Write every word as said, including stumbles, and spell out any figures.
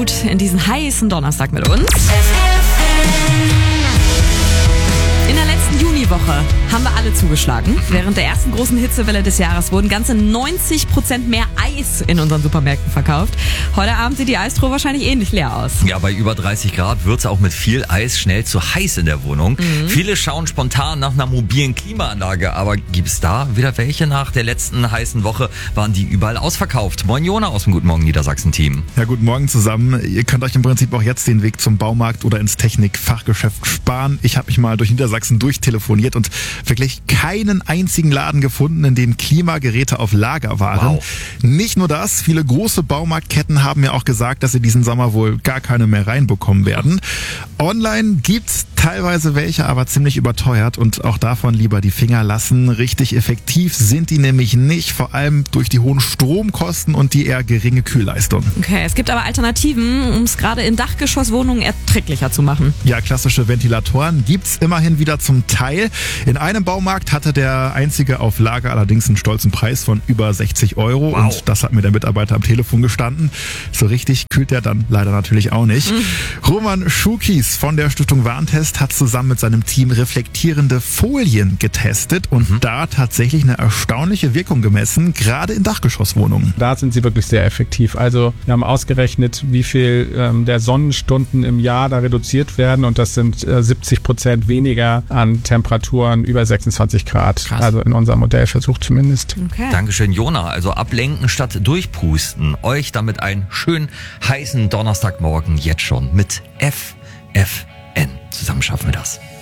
gut in diesen heißen Donnerstag mit uns. In der letzten Juniwoche haben wir alle zugeschlagen. Während der ersten großen Hitzewelle des Jahres wurden ganze neunzig Prozent mehr Eis in unseren Supermärkten verkauft. Heute Abend sieht die Eistruhe wahrscheinlich ähnlich leer aus. Ja, bei über dreißig Grad wird's auch mit viel Eis schnell zu heiß in der Wohnung. Mhm. Viele schauen spontan nach einer mobilen Klimaanlage, aber gibt's da wieder welche? Nach der letzten heißen Woche waren die überall ausverkauft. Moin Jona aus dem Guten Morgen Niedersachsen-Team. Ja, guten Morgen zusammen. Ihr könnt euch im Prinzip auch jetzt den Weg zum Baumarkt oder ins Technikfachgeschäft sparen. Ich habe mich mal durch Niedersachsen durchtelefoniert und wirklich keinen einzigen Laden gefunden, in dem Klimageräte auf Lager waren. Wow. Nicht nur das, viele große Baumarktketten haben mir auch gesagt, dass sie diesen Sommer wohl gar keine mehr reinbekommen werden. Online gibt's teilweise welche, aber ziemlich überteuert und auch davon lieber die Finger lassen. Richtig effektiv sind die nämlich nicht, vor allem durch die hohen Stromkosten und die eher geringe Kühlleistung. Okay, es gibt aber Alternativen, um es gerade in Dachgeschosswohnungen erträglicher zu machen. Ja, klassische Ventilatoren gibt's immerhin wieder zum Teil. In einem Baumarkt hatte der einzige auf Lager allerdings einen stolzen Preis von über sechzig Euro. Wow. Und das hat mir der Mitarbeiter am Telefon gestanden. So richtig kühlt der dann leider natürlich auch nicht. Mhm. Roman Schukis von der Stiftung Warntest hat zusammen mit seinem Team reflektierende Folien getestet und mhm. da tatsächlich eine erstaunliche Wirkung gemessen, gerade in Dachgeschosswohnungen. Da sind sie wirklich sehr effektiv. Also wir haben ausgerechnet, wie viel ähm, der Sonnenstunden im Jahr da reduziert werden und das sind äh, siebzig Prozent weniger an Temperaturen über sechsundzwanzig Grad. Krass. Also in unserem Modellversuch zumindest. Okay. Dankeschön, Jona. Also ablenken statt durchpusten. Euch damit einen schönen heißen Donnerstagmorgen jetzt schon mit F F N. Zusammen schaffen wir das.